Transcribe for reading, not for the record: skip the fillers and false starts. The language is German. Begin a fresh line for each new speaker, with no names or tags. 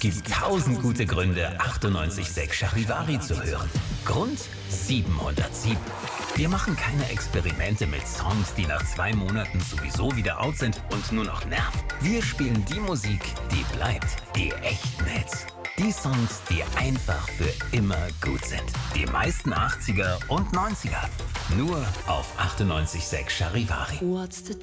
gibt 1000 gute Gründe, 98.6 Charivari zu hören. Grund 707. Wir machen keine Experimente mit Songs, die nach 2 Monaten sowieso wieder out sind und nur noch nerven. Wir spielen die Musik, die bleibt, die echten Hits. Die Songs, die einfach für immer gut sind. Die meisten 80er und 90er. Nur auf 98.6 Charivari.
What's the